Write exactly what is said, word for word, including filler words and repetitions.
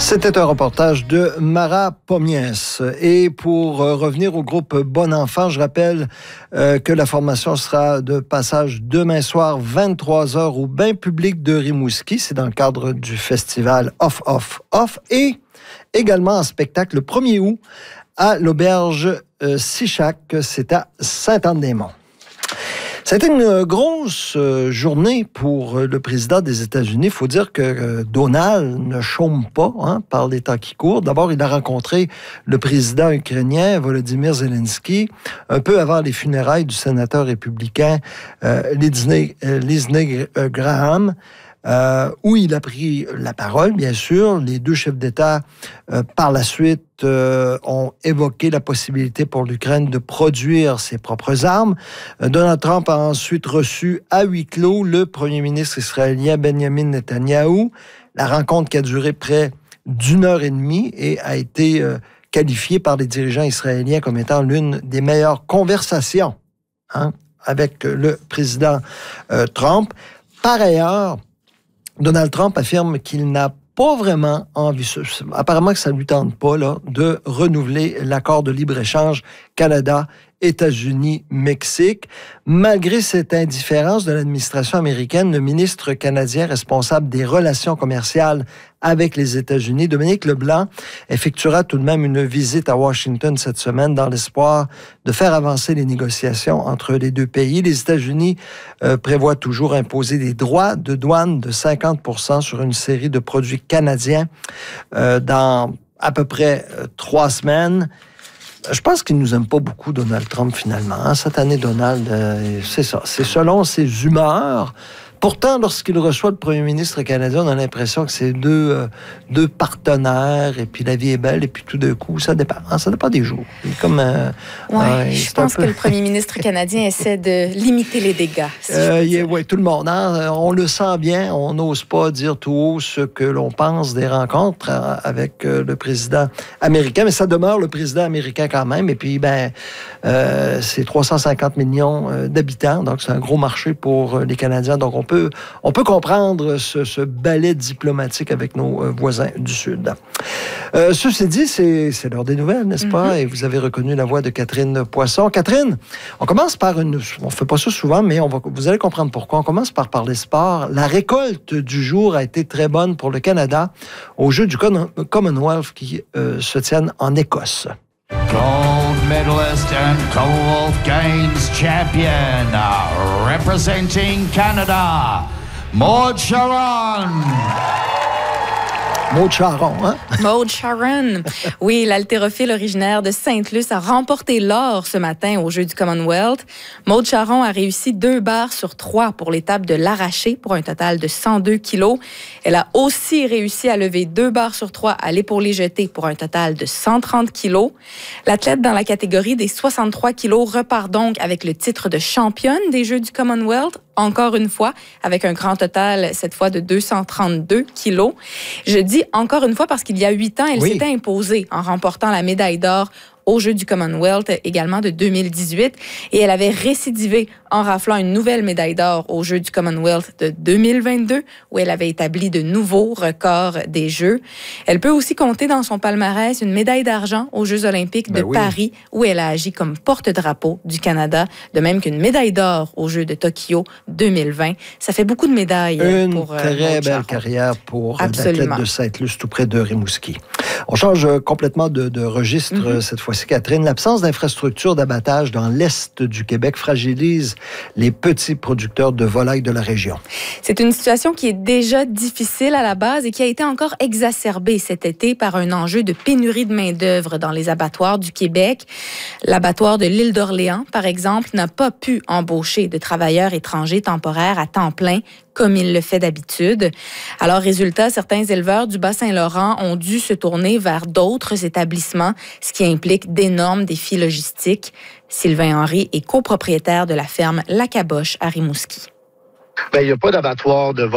C'était un reportage de Mara Pomiès. Et pour revenir au groupe Bon Enfant, je rappelle euh, que la formation sera de passage demain soir, vingt-trois heures, au bain public de Rimouski. C'est dans le cadre du festival Off, Off, Off. Et également en spectacle le premier août à l'auberge euh, Sichac. C'est à Sainte-Anne-des-Monts. C'était une grosse journée pour le président des États-Unis. Il faut dire que Donald ne chôme pas hein, par les temps qui courent. D'abord, il a rencontré le président ukrainien, Volodymyr Zelensky, un peu avant les funérailles du sénateur républicain euh, Lindsey euh, Graham. Euh, où il a pris la parole, bien sûr. Les deux chefs d'État, euh, par la suite, euh, ont évoqué la possibilité pour l'Ukraine de produire ses propres armes. Euh, Donald Trump a ensuite reçu à huis clos le premier ministre israélien Benjamin Netanyahou. La rencontre qui a duré près d'une heure et demie et a été euh, qualifiée par les dirigeants israéliens comme étant l'une des meilleures conversations hein, avec le président euh, Trump. Par ailleurs, Donald Trump affirme qu'il n'a pas vraiment envie, apparemment que ça ne lui tente pas, là, de renouveler l'accord de libre-échange Canada, États-Unis, Mexique. Malgré cette indifférence de l'administration américaine, le ministre canadien responsable des relations commerciales avec les États-Unis, Dominique Leblanc, effectuera tout de même une visite à Washington cette semaine dans l'espoir de faire avancer les négociations entre les deux pays. Les États-Unis euh, prévoient toujours imposer des droits de douane de cinquante pour cent sur une série de produits canadiens euh, dans à peu près euh, trois semaines. Je pense qu'il ne nous aime pas beaucoup, Donald Trump, finalement. Hein? Cette année, Donald, euh, c'est ça. C'est selon ses humeurs. Pourtant, lorsqu'il reçoit le premier ministre canadien, on a l'impression que c'est deux, euh, deux partenaires, et puis la vie est belle, et puis tout d'un coup, ça dépend. Hein? Ça dépend des jours. Comme, euh, ouais, euh, je pense peu... que le premier ministre canadien essaie de limiter les dégâts. Si euh, yeah, oui, tout le monde. Hein? On le sent bien. On n'ose pas dire tout haut ce que l'on pense des rencontres avec euh, le président américain, mais ça demeure le président américain quand même. Et puis, ben, euh, c'est trois cent cinquante millions euh, d'habitants, donc c'est un gros marché pour euh, les Canadiens. Donc, on peut On peut comprendre ce, ce ballet diplomatique avec nos voisins du Sud. Euh, ceci dit, c'est, c'est l'heure des nouvelles, n'est-ce pas? Mm-hmm. Et vous avez reconnu la voix de Catherine Poisson. Catherine, on commence par une... On ne fait pas ça souvent, mais on va, vous allez comprendre pourquoi. On commence par parler sport. La récolte du jour a été très bonne pour le Canada aux Jeux du Commonwealth qui euh, se tiennent en Écosse. Gold medalist and Commonwealth Games champion, uh, representing Canada, Maud Sharon. Maud Charon, hein? Maud Sharon. Oui, l'haltérophile originaire de Sainte-Luce a remporté l'or ce matin aux Jeux du Commonwealth. Maud Charon a réussi deux barres sur trois pour l'étape de l'arraché pour un total de cent deux kilos. Elle a aussi réussi à lever deux barres sur trois à l'épaulé jeté pour un total de cent trente kilos. L'athlète dans la catégorie des soixante-trois kilos repart donc avec le titre de championne des Jeux du Commonwealth, encore une fois, avec un grand total, cette fois, de deux cent trente-deux kilos. Je dis encore une fois parce qu'il y a huit ans, elle oui. s'était imposée en remportant la médaille d'or aux Jeux du Commonwealth également de deux mille dix-huit. Et elle avait récidivé en raflant une nouvelle médaille d'or aux Jeux du Commonwealth de deux mille vingt-deux, où elle avait établi de nouveaux records des Jeux. Elle peut aussi compter dans son palmarès une médaille d'argent aux Jeux olympiques ben de oui. Paris, où elle a agi comme porte-drapeau du Canada, de même qu'une médaille d'or aux Jeux de Tokyo deux mille vingt. Ça fait beaucoup de médailles une pour Une très euh, belle carrière pour l'athlète de Sainte-Luce, tout près de Rimouski. On change complètement de, de registre mm-hmm. cette fois-ci, Catherine. L'absence d'infrastructures d'abattage dans l'est du Québec fragilise les petits producteurs de volailles de la région. C'est une situation qui est déjà difficile à la base et qui a été encore exacerbée cet été par un enjeu de pénurie de main-d'œuvre dans les abattoirs du Québec. L'abattoir de l'île d'Orléans, par exemple, n'a pas pu embaucher de travailleurs étrangers temporaires à temps plein comme il le fait d'habitude. Alors, résultat, certains éleveurs du Bas-Saint-Laurent ont dû se tourner vers d'autres établissements, ce qui implique d'énormes défis logistiques. Sylvain Henry est copropriétaire de la ferme La Caboche à Rimouski. Bien, il n'y a pas d'abattoir de